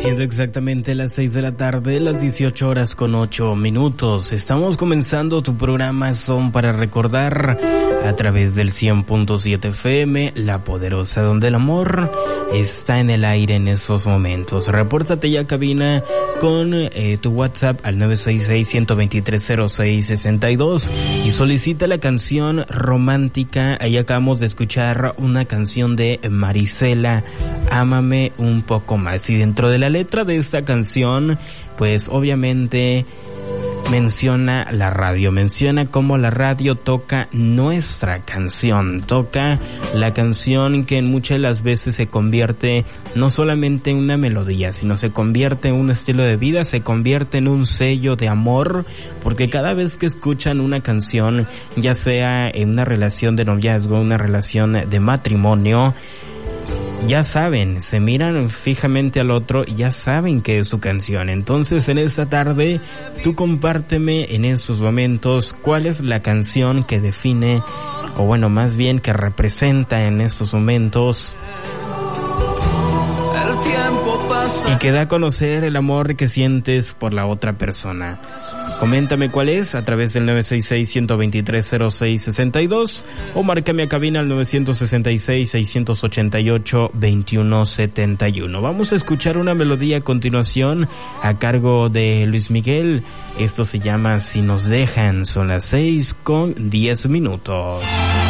Siendo exactamente las 6 de la tarde, las 18 horas con 8 minutos. Estamos comenzando tu programa Son para Recordar a través del 100.7 FM, La Poderosa, donde el amor está en el aire en esos momentos. Repórtate ya, cabina, con tu WhatsApp al 966-123-0662 y solicita la canción romántica. Ahí acabamos de escuchar una canción de Marisela, Ámame un poco más. Y dentro de la letra de esta canción, pues obviamente menciona la radio, menciona cómo la radio toca nuestra canción, toca la canción que en muchas de las veces se convierte no solamente en una melodía, sino se convierte en un estilo de vida, se convierte en un sello de amor, porque cada vez que escuchan una canción, ya sea en una relación de noviazgo, una relación de matrimonio, ya saben, se miran fijamente al otro y ya saben que es su canción. Entonces, en esta tarde, tú compárteme en esos momentos cuál es la canción que define, o bueno, más bien que representa en estos momentos y que da a conocer el amor que sientes por la otra persona. Coméntame cuál es a través del 966-123-0662 o márcame a cabina al 966-688-2171. Vamos a escuchar una melodía a continuación a cargo de Luis Miguel. Esto se llama Si nos dejan. Son las 6:10.